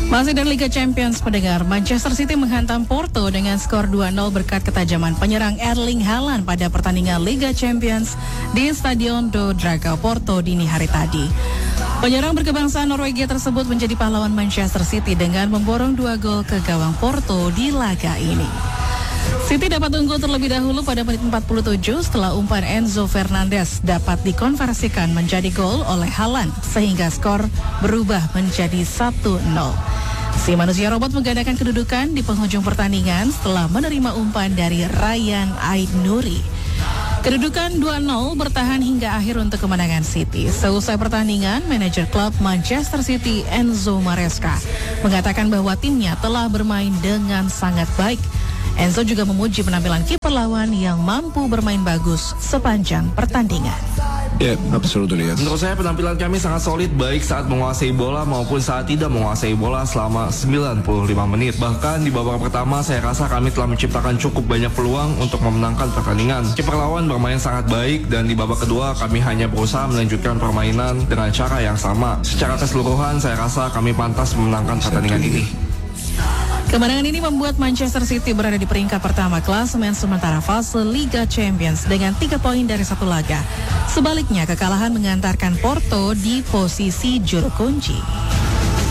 Masih dari Liga Champions, pendengar, Manchester City menghantam Porto dengan skor 2-0 berkat ketajaman penyerang Erling Haaland pada pertandingan Liga Champions di Stadion do Dragão Porto dini hari tadi. Penyerang berkebangsaan Norwegia tersebut menjadi pahlawan Manchester City dengan memborong 2 gol ke gawang Porto di laga ini. City dapat unggul terlebih dahulu pada menit 47 setelah umpan Enzo Fernandez dapat dikonversikan menjadi gol oleh Haaland sehingga skor berubah menjadi 1-0. Si manusia robot menggandakan kedudukan di penghujung pertandingan setelah menerima umpan dari Ryan Aït-Nouri. Kedudukan 2-0 bertahan hingga akhir untuk kemenangan City. Seusai pertandingan, manajer klub Manchester City Enzo Maresca mengatakan bahwa timnya telah bermain dengan sangat baik. Enzo juga memuji penampilan kiper lawan yang mampu bermain bagus sepanjang pertandingan. Ya, absolutely yes. Menurut saya penampilan kami sangat solid baik saat menguasai bola maupun saat tidak menguasai bola selama 95 menit. Bahkan di babak pertama saya rasa kami telah menciptakan cukup banyak peluang untuk memenangkan pertandingan. Kiper lawan bermain sangat baik dan di babak kedua kami hanya berusaha melanjutkan permainan dengan cara yang sama. Secara keseluruhan saya rasa kami pantas memenangkan pertandingan ini. Kemenangan ini membuat Manchester City berada di peringkat pertama klasemen sementara fase Liga Champions dengan 3 poin dari 1 laga. Sebaliknya, kekalahan mengantarkan Porto di posisi juru kunci.